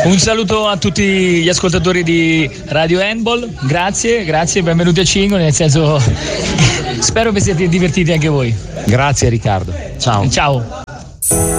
Un saluto a tutti gli ascoltatori di Radio Handball, grazie, benvenuti a Cingoli, nel senso spero vi siate divertiti anche voi. Grazie Riccardo, ciao. Ciao.